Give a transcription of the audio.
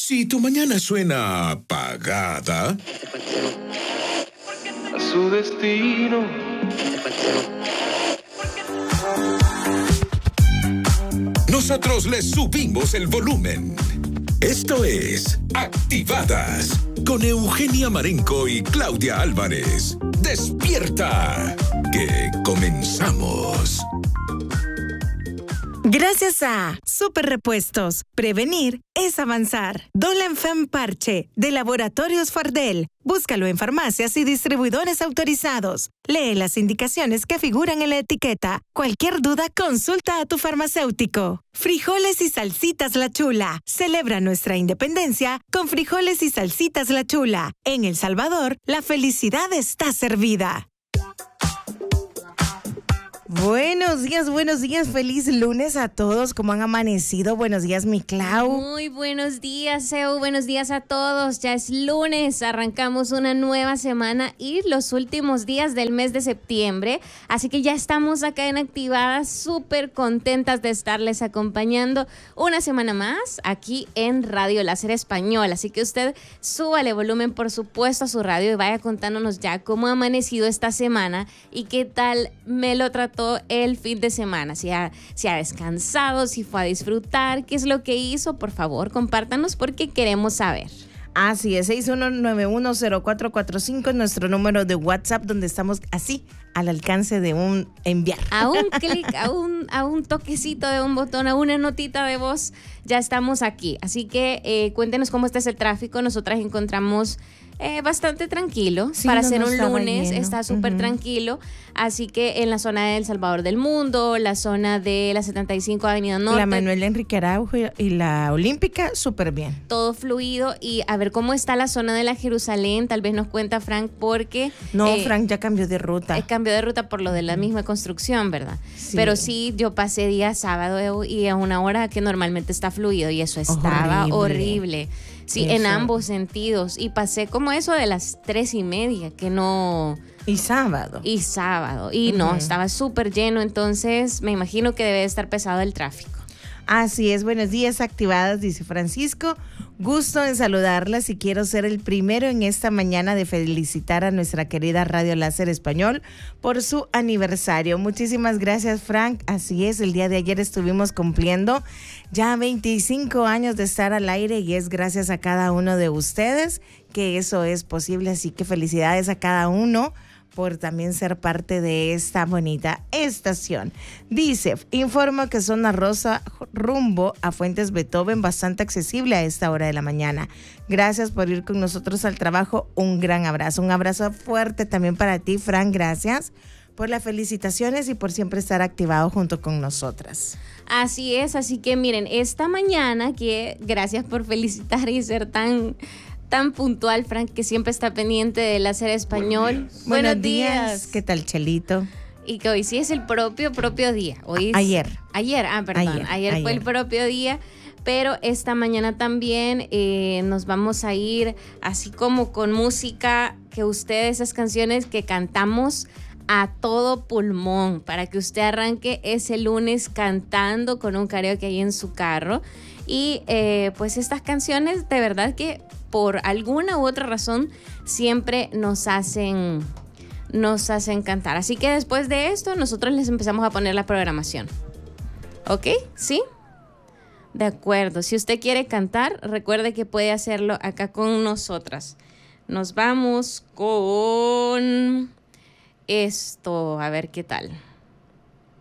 Si tu mañana suena apagada, a su destino. nosotros le subimos el volumen. Esto es Activadas con Eugenia Marenco y Claudia Álvarez. ¡Despierta! Que comenzamos. Gracias a Super Repuestos, prevenir es avanzar. Dolenfem Parche, de Laboratorios Fardel. Búscalo en farmacias y distribuidores autorizados. Lee las indicaciones que figuran en la etiqueta. Cualquier duda, consulta a tu farmacéutico. Frijoles y salsitas La Chula. Celebra nuestra independencia con frijoles y salsitas La Chula. En El Salvador, la felicidad está servida. Buenos días, feliz lunes a todos, ¿cómo han amanecido? Buenos días, mi Clau. Muy buenos días, Eu, buenos días a todos, ya es lunes, arrancamos una nueva semana y los últimos días del mes de septiembre, así que ya estamos acá en Activadas, súper contentas de estarles acompañando una semana más aquí en Radio Láser Español, así que usted súbale volumen por supuesto a su radio y vaya contándonos ya cómo ha amanecido esta semana y qué tal me lo trató el fin de semana, si ha descansado, si fue a disfrutar, qué es lo que hizo, por favor, compártanos porque queremos saber. Así es, 61910445 es nuestro número de WhatsApp donde estamos así al alcance de un enviar. A un clic, a un toquecito de un botón, a una notita de voz, ya estamos aquí. Así que cuéntenos cómo está el tráfico. Nosotras encontramos bastante tranquilo, sí, para ser un lunes, está súper tranquilo, así que en la zona de El Salvador del Mundo, la zona de la 75 Avenida Norte, la Manuel Enrique Araujo y la Olímpica, súper bien. Todo fluido. Y a ver cómo está la zona de la Jerusalén, tal vez nos cuenta Frank, porque... No, Frank ya cambió de ruta. Cambió de ruta por lo de la misma construcción, ¿verdad? Sí. Pero sí, yo pasé día sábado y a una hora que normalmente está fluido y eso estaba horrible. Sí, eso. En ambos sentidos. Y pasé como eso de las 3:30, que no... Y sábado. Y no, estaba súper lleno, entonces me imagino que debe estar pesado el tráfico. Así es, buenos días, Activadas, dice Francisco. Gusto en saludarlas y quiero ser el primero en esta mañana de felicitar a nuestra querida Radio Láser Español por su aniversario. Muchísimas gracias, Frank. Así es, el día de ayer estuvimos cumpliendo ya 25 años de estar al aire y es gracias a cada uno de ustedes que eso es posible. Así que felicidades a cada uno por también ser parte de esta bonita estación. Dice, informo que Zona Rosa rumbo a Fuentes Beethoven, bastante accesible a esta hora de la mañana. Gracias por ir con nosotros al trabajo. Un gran abrazo. Un abrazo fuerte también para ti, Fran. Gracias por las felicitaciones y por siempre estar activado junto con nosotras. Así es, así que miren, esta mañana, que gracias por felicitar y ser tan puntual, Frank, que siempre está pendiente de Láser Español. Buenos días. ¿Qué tal, Chelito? Y que hoy sí es el propio día. Hoy es... Ayer, perdón. Ayer fue el propio día, pero esta mañana también nos vamos a ir así como con música, que ustedes, esas canciones que cantamos a todo pulmón, para que usted arranque ese lunes cantando con un karaoke ahí en su carro. Y pues estas canciones de verdad que por alguna u otra razón siempre nos hacen cantar. Así que después de esto nosotros les empezamos a poner la programación. ¿Ok? ¿Sí? De acuerdo. Si usted quiere cantar, recuerde que puede hacerlo acá con nosotras. Nos vamos con esto. A ver qué tal.